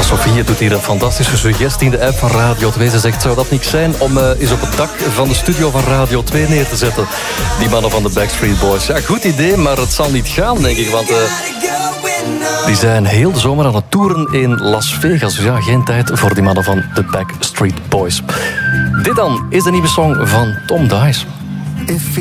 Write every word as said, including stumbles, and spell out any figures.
Sofie doet hier een fantastische suggestie in de app van Radio twee. Ze zegt, zou dat niks zijn om uh, eens op het dak van de studio van Radio twee neer te zetten? Die mannen van de Backstreet Boys. Ja, goed idee, maar het zal niet gaan, denk ik. Want uh, die zijn heel de zomer aan het toeren in Las Vegas. Dus ja, geen tijd voor die mannen van de Backstreet Boys. Dit dan is de nieuwe song van Tom Dice.